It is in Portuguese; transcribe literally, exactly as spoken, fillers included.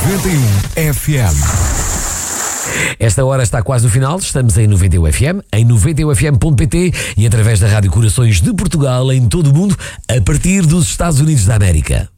noventa e um F M. Esta hora está quase no final, estamos em noventa e um F M, em noventa e um F M ponto pt e através da Rádio Corações de Portugal em todo o mundo, a partir dos Estados Unidos da América.